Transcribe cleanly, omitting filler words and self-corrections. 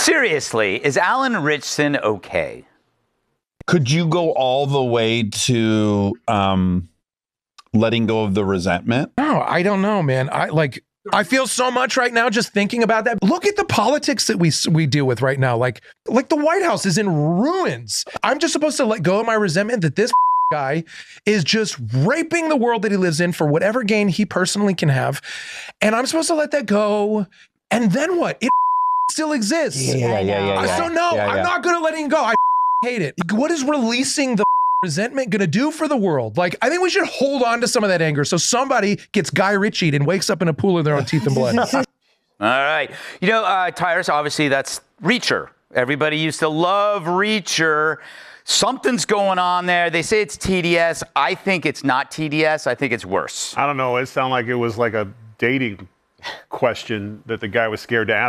Seriously, is Alan Ritchson okay? Could you go all the way to letting go of the resentment? No, I don't know, man. I feel so much right now just thinking about that. Look at the politics that we deal with right now. Like the White House is in ruins. I'm just supposed to let go of my resentment that this guy is just raping the world that he lives in for whatever gain he personally can have. And I'm supposed to let that go. And then what? It still exists. Yeah. So no, I'm not going to let it go. I hate it. What is releasing the resentment going to do for the world? Like, I think we should hold on to some of that anger so somebody gets Guy Ritchie'd and wakes up in a pool of their own teeth and blood. All right. You know, Tyrus, obviously that's Reacher. Everybody used to love Reacher. Something's going on there. They say it's TDS. I think it's not TDS. I think it's worse. I don't know. It sounded like it was like a dating question that the guy was scared to ask.